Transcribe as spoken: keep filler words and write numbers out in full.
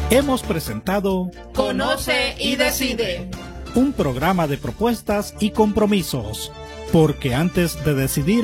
Hemos presentado Conoce y Decide, un programa de propuestas y compromisos, porque antes de decidir